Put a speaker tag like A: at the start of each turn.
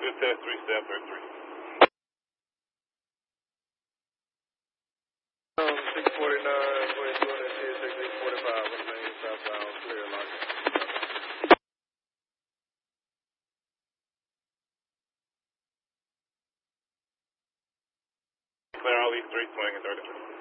A: good test, 3 step, 33.
B: 649, going to CSX 845, remain southbound, clear, lock.
A: Clear all these 3 swing and 33.